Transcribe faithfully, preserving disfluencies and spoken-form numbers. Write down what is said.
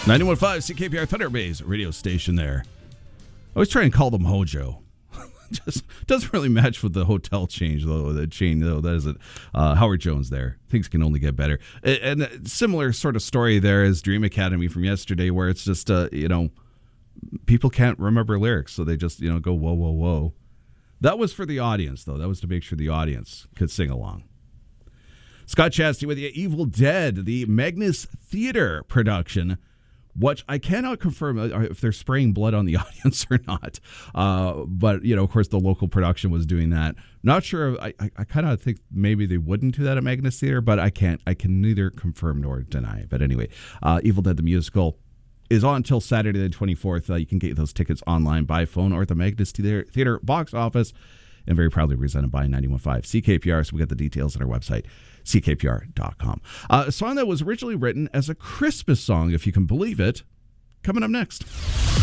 ninety-one point five C K P R Thunder Bay's radio station there. I always try and call them Hojo. Just doesn't really match with the hotel change, though. The chain, though, that isn't. Uh, Howard Jones there. Things can only get better. And, and similar sort of story there is Dream Academy from yesterday, where it's just, uh, you know, people can't remember lyrics, so they just, you know, go, whoa, whoa, whoa. That was for the audience, though. That was to make sure the audience could sing along. Scott Chastity with you. Evil Dead, the Magnus Theater production, which I cannot confirm if they're spraying blood on the audience or not. Uh, but, you know, of course, the local production was doing that. Not sure. I, I, I kind of think maybe they wouldn't do that at Magnus Theater, but I can't. I can neither confirm nor deny. But anyway, uh, Evil Dead, the musical, is on until Saturday the twenty-fourth. Uh, you can get those tickets online by phone or at the Magnus Theater, Theater box office, and very proudly presented by ninety-one point five C K P R. So we got the details on our website, C K P R dot com. Uh, a song that was originally written as a Christmas song, if you can believe it, coming up next.